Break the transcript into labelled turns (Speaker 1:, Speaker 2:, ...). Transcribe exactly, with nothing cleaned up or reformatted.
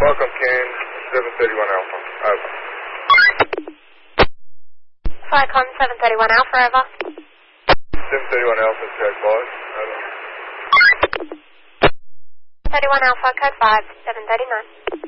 Speaker 1: Welcome, Ken. seven thirty-one Alpha. Over.
Speaker 2: Falcon seven thirty-one Alpha, over.
Speaker 1: seven thirty-one Alpha, code five. Over.
Speaker 2: thirty-one Alpha, code five, seven thirty-nine.